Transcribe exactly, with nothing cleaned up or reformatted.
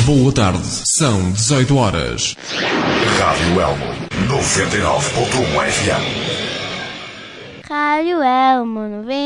Boa tarde, são dezoito horas. Rádio Elmo, noventa e nove ponto um F M. Rádio Elmo, noventa